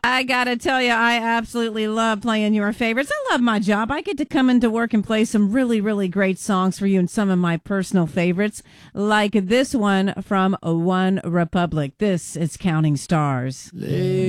I gotta tell you, I absolutely love playing your favorites. I love my job. I get to come into work and play some really, really great songs for you and some of my personal favorites, like this one from One Republic. This is Counting Stars.